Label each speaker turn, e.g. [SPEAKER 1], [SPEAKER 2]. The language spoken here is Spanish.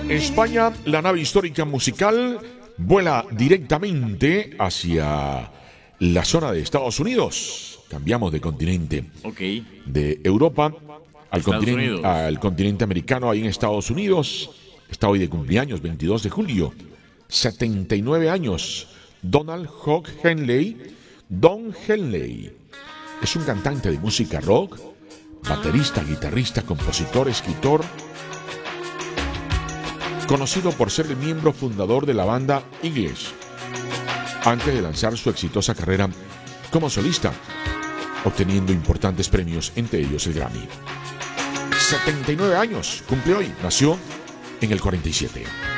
[SPEAKER 1] España, la nave histórica musical vuela directamente hacia la zona de Estados Unidos. Cambiamos de continente.
[SPEAKER 2] Ok.
[SPEAKER 1] De Europa
[SPEAKER 2] Unidos.
[SPEAKER 1] al continente americano, ahí en Estados Unidos. Está hoy de cumpleaños, 22 de julio. 79 años. Donald Hogg Henley. Don Henley es un cantante de música rock, baterista, guitarrista, compositor, escritor, conocido por ser el miembro fundador de la banda Eagles, antes de lanzar su exitosa carrera como solista, obteniendo importantes premios, entre ellos el Grammy. 79 años cumple hoy, nació en el 47.